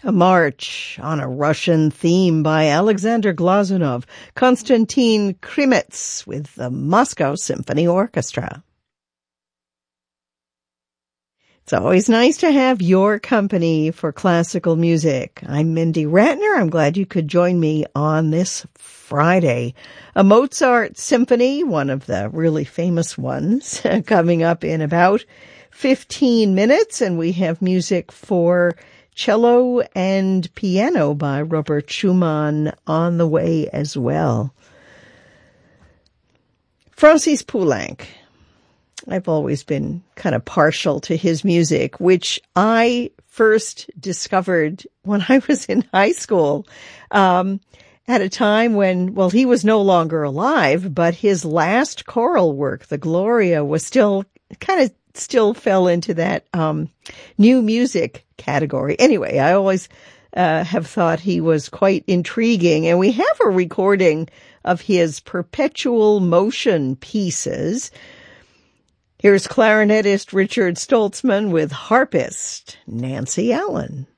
A march on a Russian theme by Alexander Glazunov, Konstantin Krimets with the Moscow Symphony Orchestra. It's always nice to have your company for classical music. I'm Mindy Ratner. I'm glad you could join me on this Friday. A Mozart symphony, one of the really famous ones, coming up in about 15 minutes, and we have music for cello and piano by Robert Schumann on the way as well. Francis Poulenc. I've always been kind of partial to his music, which I first discovered when I was in high school, at a time when, well, he was no longer alive, but his last choral work, the Gloria, was still fell into that new music category. Anyway, I always have thought he was quite intriguing, and we have a recording of his perpetual motion pieces. Here's clarinetist Richard Stoltzman with harpist Nancy Allen.